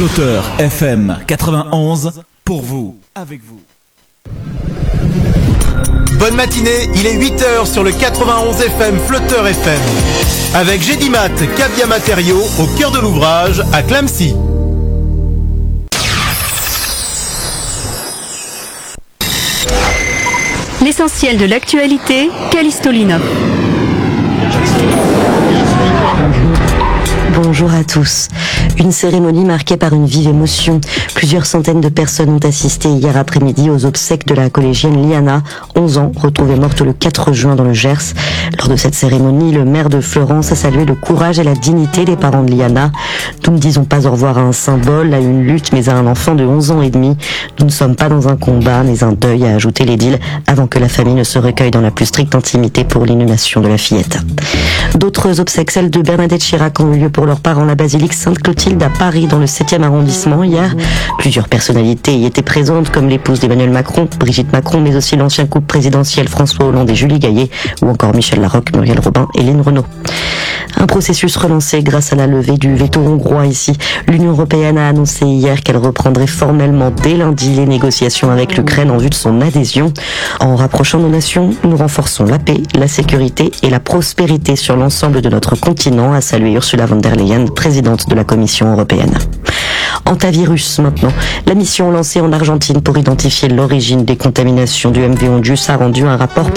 Flotteur FM 91, pour vous, avec vous. Bonne matinée, il est 8h sur le 91 FM Flotteur FM. Avec Gédimat, Cavia Matériaux, au cœur de l'ouvrage, à Clamecy. L'essentiel de l'actualité, Callisto Linov. Bonjour à tous. Une cérémonie marquée par une vive émotion. Plusieurs centaines de personnes ont assisté hier après-midi aux obsèques de la collégienne Liana, 11 ans, retrouvée morte le 4 juin dans le Gers. Lors de cette cérémonie, le maire de Florence a salué le courage et la dignité des parents de Liana. Nous ne disons pas au revoir à un symbole, à une lutte, mais à un enfant de 11 ans et demi. Nous ne sommes pas dans un combat, mais un deuil, a ajouté l'édile, avant que la famille ne se recueille dans la plus stricte intimité pour l'inhumation de la fillette. D'autres obsèques, celles de Bernadette Chirac, ont eu lieu pour leurs parents à la basilique Sainte-Clotilde à Paris, dans le 7e arrondissement hier. Plusieurs personnalités y étaient présentes, comme l'épouse d'Emmanuel Macron, Brigitte Macron, mais aussi l'ancien couple présidentiel François Hollande et Julie Gaillet, ou encore Michel Larocque, Muriel Robin et Hélène Renaud. Un processus relancé grâce à la levée du veto hongrois ici. L'Union européenne a annoncé hier qu'elle reprendrait formellement dès lundi les négociations avec l'Ukraine en vue de son adhésion. En rapprochant nos nations, nous renforçons la paix, la sécurité et la prospérité sur l'ensemble de notre continent, a salué Ursula von der Leyen, présidente de la Commission européenne. Antavirus maintenant. La mission lancée en Argentine pour identifier l'origine des contaminations du MV Ondius a rendu un rapport